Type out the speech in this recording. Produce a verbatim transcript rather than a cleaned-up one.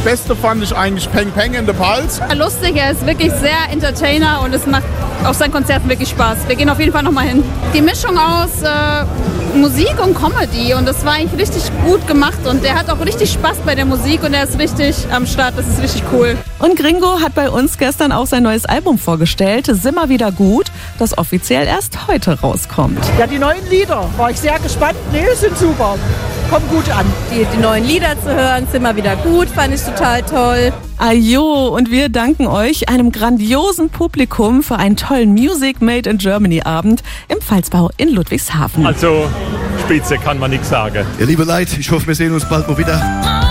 Beste fand ich eigentlich Peng Peng in the Pulse. Lustig, er ist wirklich sehr Entertainer und es macht auf seinen Konzerten wirklich Spaß. Wir gehen auf jeden Fall nochmal hin. Die Mischung aus äh, Musik und Comedy und das war eigentlich richtig gut gemacht und er hat auch richtig Spaß bei der Musik und er ist richtig am Start, das ist richtig cool. Und Gringo hat bei uns gestern auch sein neues Album vorgestellt, Simmer wieder gut, das offiziell erst heute rauskommt. Ja, die neuen Lieder, war ich sehr gespannt. Nee, sind super. Kommt gut an. Die, die neuen Lieder zu hören, Simmer wieder gut, fand ich total toll. Ajo, und wir danken euch, einem grandiosen Publikum, für einen tollen Music Made in Germany Abend im Pfalzbau in Ludwigshafen. Also, Spitze kann man nichts sagen. Ja, liebe Leute, ich hoffe, wir sehen uns bald mal wieder.